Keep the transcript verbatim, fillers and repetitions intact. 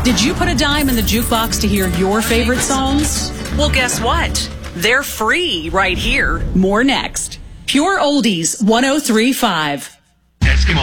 Did you put a dime in the jukebox to hear your favorite songs? Well, guess what? They're free right here. More next. Pure Oldies one oh three point five.